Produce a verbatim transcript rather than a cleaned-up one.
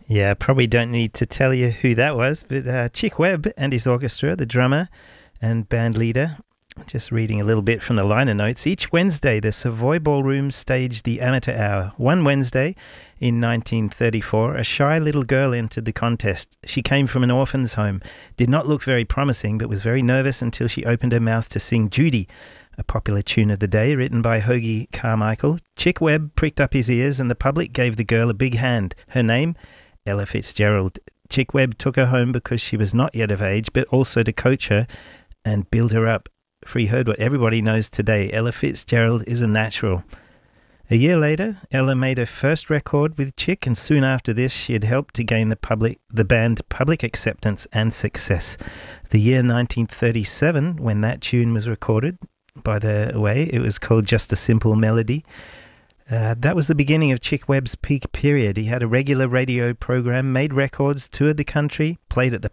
Yeah, probably don't need to tell you who that was, but uh, Chick Webb and his orchestra, the drummer and band leader. Just reading a little bit from the liner notes. Each Wednesday, the Savoy Ballroom staged the Amateur Hour. One Wednesday in nineteen thirty-four, a shy little girl entered the contest. She came from an orphan's home, did not look very promising, but was very nervous until she opened her mouth to sing Judy, a popular tune of the day written by Hoagy Carmichael. Chick Webb pricked up his ears and the public gave the girl a big hand. Her name? Ella Fitzgerald. Chick Webb took her home because she was not yet of age, but also to coach her and build her up. For he heard what everybody knows today. Ella Fitzgerald is a natural. A year later, Ella made her first record with Chick, and soon after this, she had helped to gain the public, the band public acceptance and success. The year nineteen thirty-seven, when that tune was recorded, by the way, it was called Just a Simple Melody. Uh, that was the beginning of Chick Webb's peak period. He had a regular radio program, made records, toured the country, played at the